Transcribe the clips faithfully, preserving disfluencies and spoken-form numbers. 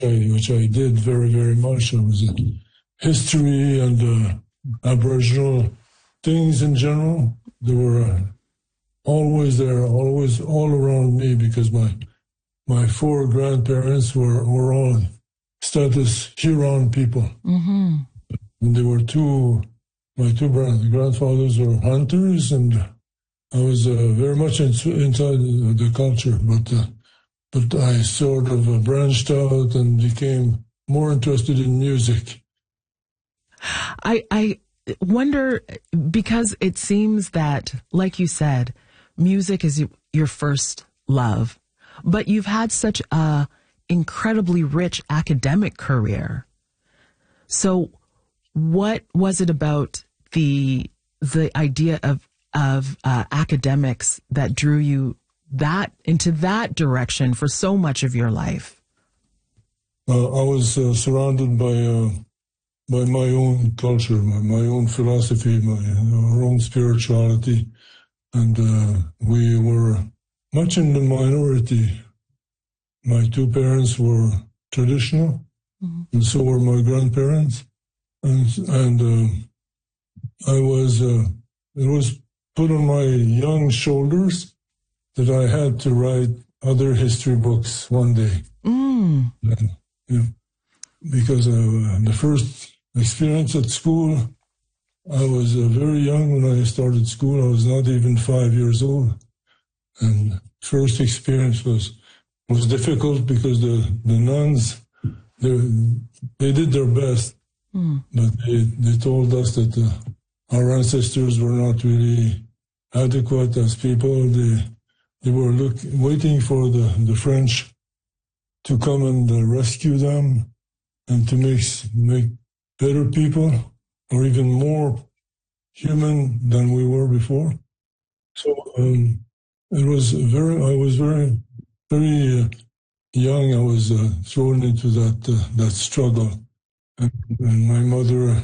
I, which I did very, very much. I was in history and uh, Aboriginal things in general. They were uh, always there, always all around me, because my my four grandparents were, were all status Huron people. Mm-hmm. And they were two, my two grandfathers were hunters, and I was uh, very much in, inside the, the culture, but uh, but I sort of uh, branched out and became more interested in music. I, I wonder, because it seems that, like you said, music is your first love, but you've had such a incredibly rich academic career. So what was it about the the idea of of uh, academics that drew you that into that direction for so much of your life? Uh, I was uh, surrounded by uh, by my own culture, my, my own philosophy, my our own spirituality, and uh, we were much in the minority. My two parents were traditional, mm-hmm. and so were my grandparents, and and uh, I was uh, it was put on my young shoulders that I had to write other history books one day. Mm. And, you know, because uh, the first experience at school, I was uh, very young when I started school. I was not even five years old, and first experience was was difficult because the the nuns they they did their best, mm. but they they told us that uh, our ancestors were not really adequate as people. They they were look, waiting for the, the French to come and uh, rescue them and to make make better people, or even more human than we were before. So um, it was very. I was very very uh, young. I was uh, thrown into that uh, that struggle, and, and my mother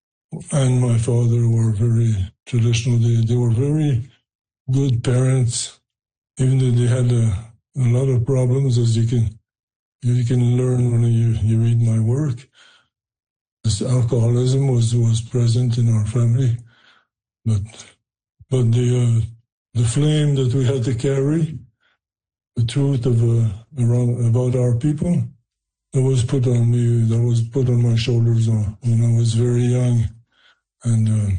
and my father were very traditional. They they were very good parents, even though they had a, a lot of problems, as you can you can learn when you, you read my work. This alcoholism was was present in our family, but but the uh, the flame that we had to carry, the truth of uh, around about our people, that was put on me. That was put on my shoulders when I was very young, and uh,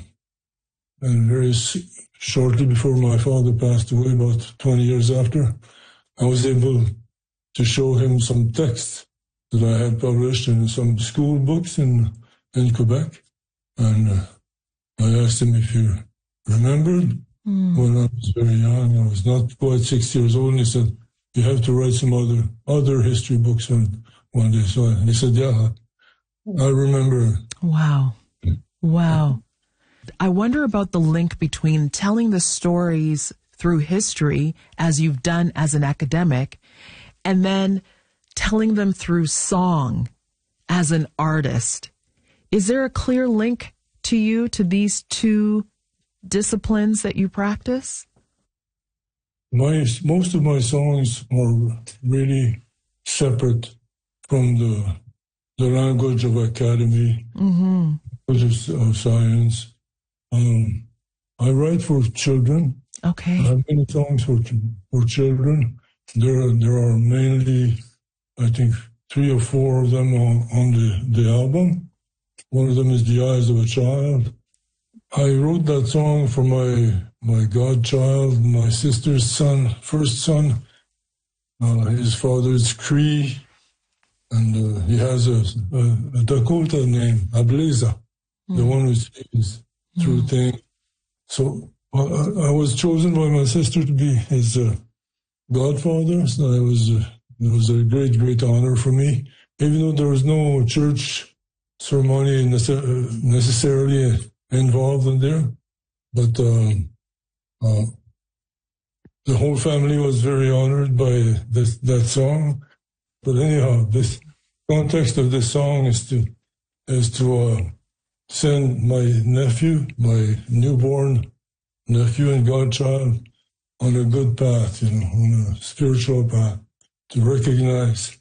and very shortly before my father passed away, about twenty years after, I was able to show him some texts that I had published in some school books in in Quebec, and uh, I asked him if he remembered mm. when I was very young. I was not quite six years old, and he said, "You have to write some other other history books one one day." So he said, "Yeah, I remember." Wow, wow. I wonder about the link between telling the stories through history, as you've done as an academic, and then telling them through song as an artist. Is there a clear link to you to these two disciplines that you practice? My most of my songs are really separate from the the language of academy, mm-hmm. language of, of science. Um, I write for children. Okay. I have many songs for for children. There are, there are mainly, I think, three or four of them on, on the, the album. One of them is The Eyes of a Child. I wrote that song for my my godchild, my sister's son, first son. Uh, his father is Cree, and uh, he has a, a, a Dakota name, Ableza, mm. the one who sees through mm. things. So uh, I was chosen by my sister to be his uh, godfather. So it was, uh, it was a great, great honor for me, even though there was no church ceremony nece- necessarily involved in there. But um, uh, the whole family was very honored by this, that song. But anyhow, this context of this song is to is to uh, send my nephew, my newborn nephew and godchild, on a good path, you know, on a spiritual path, to recognize